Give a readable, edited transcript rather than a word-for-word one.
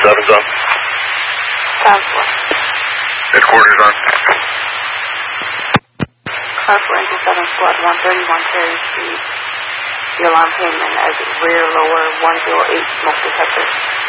7's on. Counselor. Headquarters on. Car for engine 7 squad 131 Cherry Street. The alarm came in as rear lower 108 smoke detector.